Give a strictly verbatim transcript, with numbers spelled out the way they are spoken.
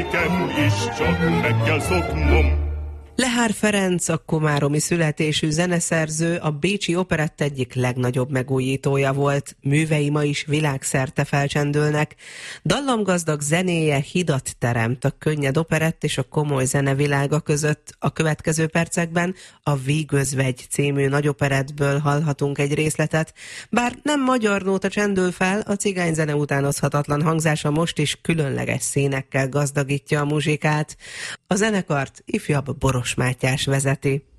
Nekem is csak meg kell szoknom. Lehár Ferenc, a komáromi születésű zeneszerző, a bécsi operett egyik legnagyobb megújítója volt. Művei ma is világszerte felcsendülnek. Dallamgazdag zenéje hidat teremt a könnyed operett és a komoly zenevilága között. A következő percekben a Vígözvegy című nagyoperettből hallhatunk egy részletet. Bár nem magyar nóta csendül fel, a cigányzene utánozhatatlan hangzása most is különleges színekkel gazdagítja a muzsikát. A zenekart ifjabb Boros Mátyás vezeti.